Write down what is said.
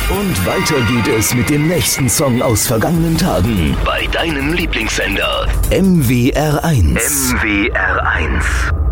Und weiter geht es mit dem nächsten Song aus vergangenen Tagen. Bei deinem Lieblingssender MWR1. MWR1.